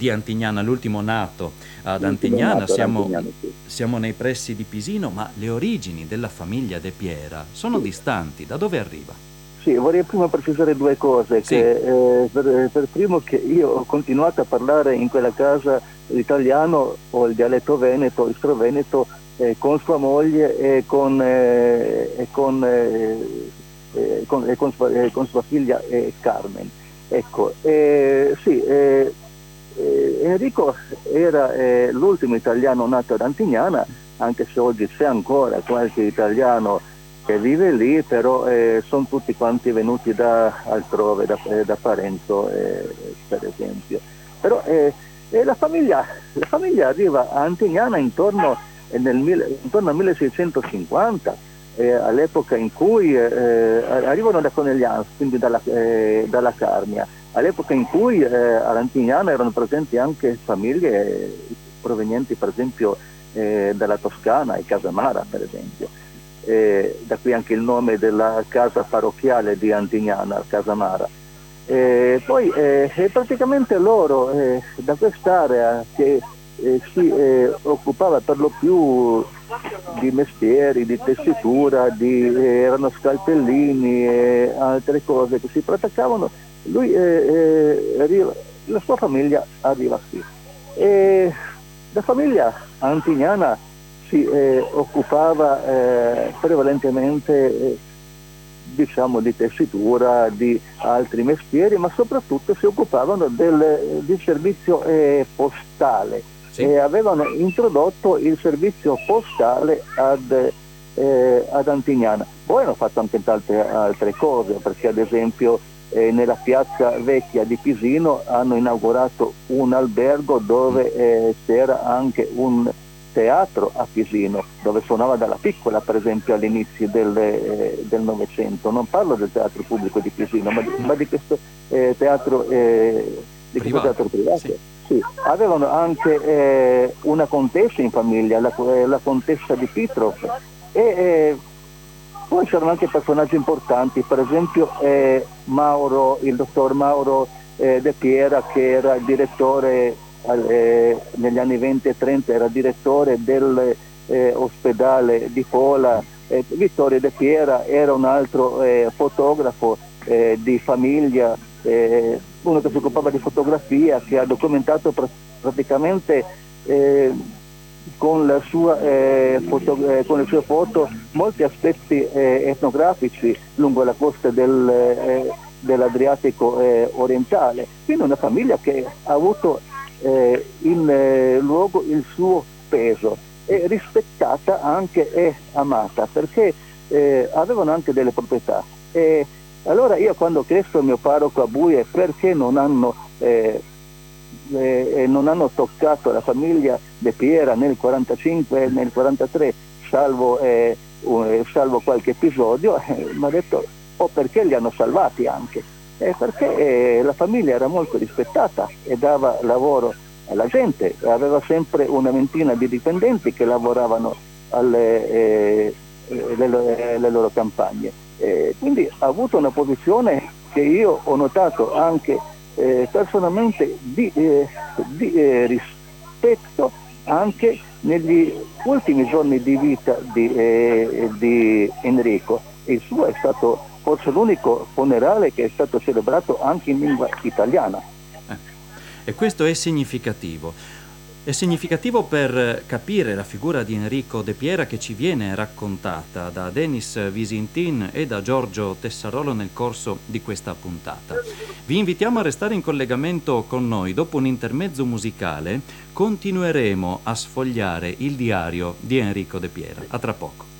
di Antignana, l'ultimo nato ad l'ultimo Antignana, nato era siamo, Antignano, sì. siamo nei pressi di Pisino, ma le origini della famiglia De Piera sono Sì. distanti. Da dove arriva? Sì, vorrei prima precisare due cose, Sì, che per primo che io ho continuato a parlare in quella casa l'italiano o il dialetto veneto, il veneto, con sua moglie con sua figlia Carmen. Ecco, sì, Enrico era l'ultimo italiano nato ad Antignana, anche se oggi c'è ancora qualche italiano che vive lì, però sono tutti quanti venuti da altrove, da Parenzo per esempio. Però la famiglia arriva a Antignana intorno al 1650, all'epoca in cui arrivano da Conegliano, quindi dalla Carnia, all'epoca in cui a Antignana erano presenti anche famiglie provenienti per esempio dalla Toscana e Casamara per esempio. Da qui anche il nome della casa parrocchiale di Antignana, Casamara. Poi praticamente loro da quest'area che si occupava per lo più di mestieri, di tessitura, erano scalpellini e altre cose che si praticavano, la sua famiglia arriva qui. E la famiglia antignana si occupava prevalentemente diciamo di tessitura, di altri mestieri, ma soprattutto si occupavano di servizio postale. sì. Avevano introdotto il servizio postale ad Antignana. Poi hanno fatto anche tante altre cose, perché ad esempio nella piazza vecchia di Pisino hanno inaugurato un albergo Mm. dove c'era anche un teatro a Pisino, dove suonava dalla piccola, per esempio all'inizio del Novecento. Non parlo del teatro pubblico di Pisino, ma di questo teatro Privato, sì. privato. Sì. Avevano anche una contessa in famiglia, la contessa di Pitrov, e poi c'erano anche personaggi importanti, per esempio il dottor Mauro De Piera, che era direttore negli anni 20 e 30, era direttore dell'ospedale di Pola. Vittorio De Piera era un altro fotografo di famiglia, uno che si occupava di fotografia, che ha documentato praticamente eh, con le sue foto molti aspetti etnografici lungo la costa dell'Adriatico orientale. Quindi una famiglia che ha avuto in luogo il suo peso, e rispettata anche e amata, perché avevano anche delle proprietà. Allora io, quando ho chiesto al mio parroco a Buie perché non hanno toccato la famiglia De Piera nel 45 e nel 43, salvo qualche episodio, mi ha detto o perché li hanno salvati anche, perché la famiglia era molto rispettata e dava lavoro alla gente, aveva sempre una ventina di dipendenti che lavoravano le loro campagne. Quindi ha avuto una posizione che io ho notato anche personalmente rispetto anche negli ultimi giorni di vita di Enrico. Il suo è stato forse l'unico funerale che è stato celebrato anche in lingua italiana. Eh, E questo è significativo. È significativo per capire la figura di Enrico De Piera che ci viene raccontata da Denis Visintin e da Giorgio Tessarolo nel corso di questa puntata. Vi invitiamo a restare in collegamento con noi. Dopo un intermezzo musicale continueremo a sfogliare il diario di Enrico De Piera. A tra poco.